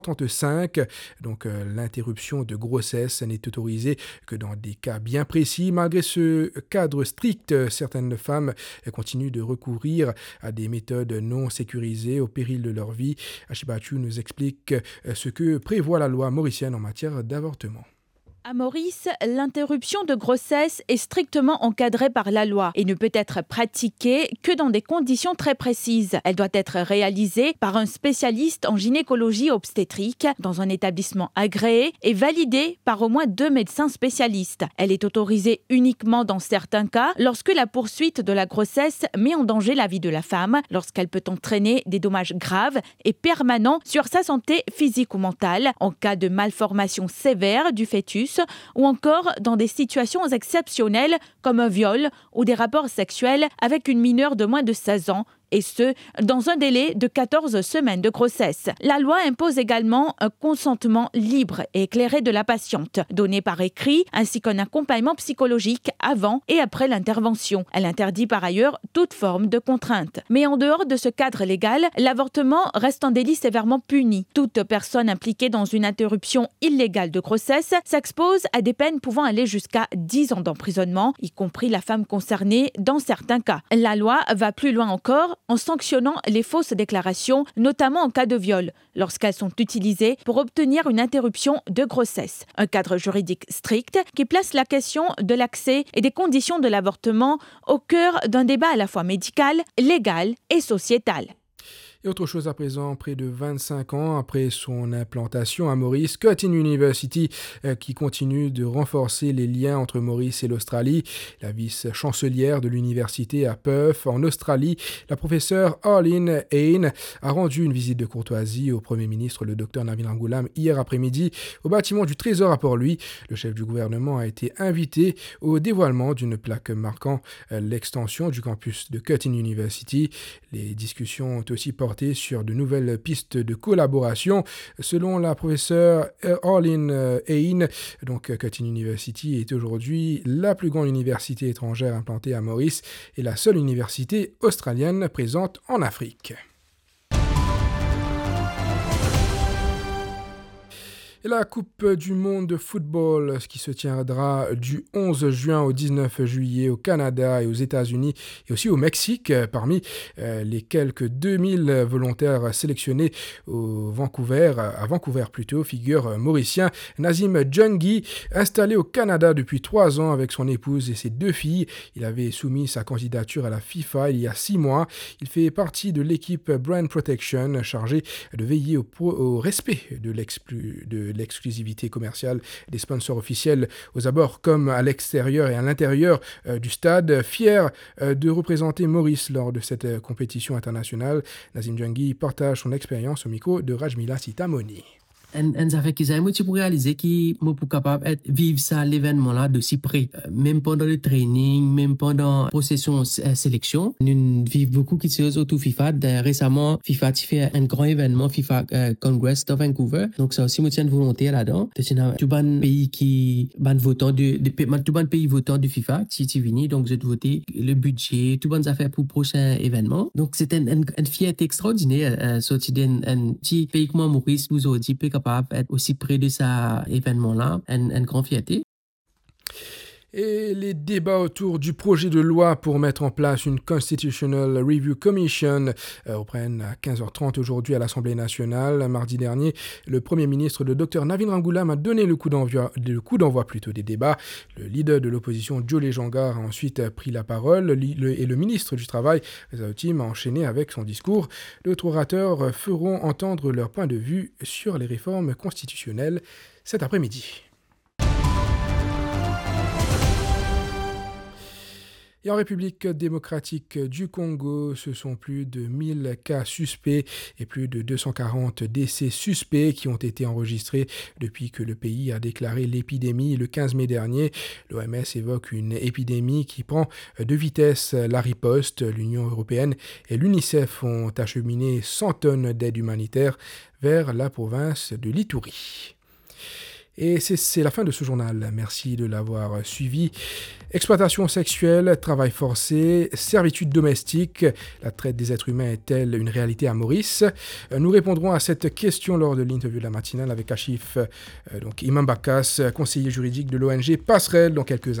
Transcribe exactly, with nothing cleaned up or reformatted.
trente-cinq. Donc euh, l'interruption de grossesse n'est autorisée que dans des cas bien précis. Malgré ce cadre strict, certaines femmes continuent de recourir à des méthodes non sécurisées au péril de leur vie. Achibachu nous explique ce que prévoit la loi mauricienne en matière d'avortement. À Maurice, l'interruption de grossesse est strictement encadrée par la loi et ne peut être pratiquée que dans des conditions très précises. Elle doit être réalisée par un spécialiste en gynécologie obstétrique dans un établissement agréé et validée par au moins deux médecins spécialistes. Elle est autorisée uniquement dans certains cas lorsque la poursuite de la grossesse met en danger la vie de la femme, lorsqu'elle peut entraîner des dommages graves et permanents sur sa santé physique ou mentale, en cas de malformation sévère du fœtus, ou encore dans des situations exceptionnelles comme un viol ou des rapports sexuels avec une mineure de moins de seize ans, et ce, dans un délai de quatorze semaines de grossesse. La loi impose également un consentement libre et éclairé de la patiente, donné par écrit, ainsi qu'un accompagnement psychologique avant et après l'intervention. Elle interdit par ailleurs toute forme de contrainte. Mais en dehors de ce cadre légal, l'avortement reste un délit sévèrement puni. Toute personne impliquée dans une interruption illégale de grossesse s'expose à des peines pouvant aller jusqu'à dix ans d'emprisonnement, y compris la femme concernée dans certains cas. La loi va plus loin encore en sanctionnant les fausses déclarations, notamment en cas de viol, lorsqu'elles sont utilisées pour obtenir une interruption de grossesse. Un cadre juridique strict qui place la question de l'accès et des conditions de l'avortement au cœur d'un débat à la fois médical, légal et sociétal. Et autre chose à présent, près de vingt-cinq ans après son implantation à Maurice, Curtin University euh, qui continue de renforcer les liens entre Maurice et l'Australie. La vice-chancelière de l'université à Perth, en Australie, la professeure Arlene Hayne, a rendu une visite de courtoisie au Premier ministre, le docteur Navin Ramgoolam, hier après-midi au bâtiment du Trésor à Port-Louis. Le chef du gouvernement a été invité au dévoilement d'une plaque marquant euh, l'extension du campus de Curtin University. Les discussions ont aussi porté sur de nouvelles pistes de collaboration. Selon la professeure Arlene Hayne, donc Curtin University est aujourd'hui la plus grande université étrangère implantée à Maurice et la seule université australienne présente en Afrique. Et la Coupe du monde de football, ce qui se tiendra du onze juin au dix-neuf juillet au Canada et aux États-Unis et aussi au Mexique, parmi euh, les quelques deux mille volontaires sélectionnés au Vancouver, à Vancouver plutôt, figure mauricien Nazim Djangui, installé au Canada depuis trois ans avec son épouse et ses deux filles. Il avait soumis sa candidature à la FIFA il y a six mois. Il fait partie de l'équipe Brand Protection chargée de veiller au, pro- au respect de l'exclu de l'exclusivité commerciale des sponsors officiels aux abords comme à l'extérieur et à l'intérieur euh, du stade. Fier euh, de représenter Maurice lors de cette euh, compétition internationale, Nazim Djangui partage son expérience au micro de Rajmila Sitamoni. En, en ça fait que j'ai moitié pour réaliser que moi pour capable être vivre ça l'événement là de si près, euh, même pendant le training, même pendant la procession euh, sélection, nous vivons beaucoup qui se autour FIFA. De, récemment, FIFA a fait un grand événement FIFA euh, Congress de Vancouver, donc ça aussi moitié une volonté là-dedans. C'est un tout bon pays qui ban votant de, de tout bon pays votant du FIFA si tu viens, donc je voter le budget, tout bonnes affaires pour le prochain événement. Donc c'est une un, un fierté extraordinaire euh, sorti d'un un petit pays comme Maurice aujourd'hui peut capable être aussi près de cet événement-là, une, une grande fierté. Et les débats autour du projet de loi pour mettre en place une Constitutional Review Commission euh, reprennent à quinze heures trente aujourd'hui à l'Assemblée nationale. Mardi dernier, le Premier ministre, le docteur Navin Ramgoolam, a donné le coup d'envoi, le coup d'envoi plutôt des débats. Le leader de l'opposition, Joe Lejongar, a ensuite pris la parole le, et le ministre du Travail, Reza Otim, a enchaîné avec son discours. Les autres orateurs feront entendre leur point de vue sur les réformes constitutionnelles cet après-midi. Et en République démocratique du Congo, ce sont plus de mille cas suspects et plus de deux cent quarante décès suspects qui ont été enregistrés depuis que le pays a déclaré l'épidémie le quinze mai dernier. L'O M S évoque une épidémie qui prend de vitesse la riposte. L'Union européenne et l'UNICEF ont acheminé cent tonnes d'aide humanitaire vers la province de l'Ituri. Et c'est, c'est la fin de ce journal. Merci de l'avoir suivi. Exploitation sexuelle, travail forcé, servitude domestique, la traite des êtres humains est-elle une réalité à Maurice? Nous répondrons à cette question lors de l'interview de la matinale avec Achif, euh, donc Imam Bakas, conseiller juridique de l'O N G Passerelle, dans quelques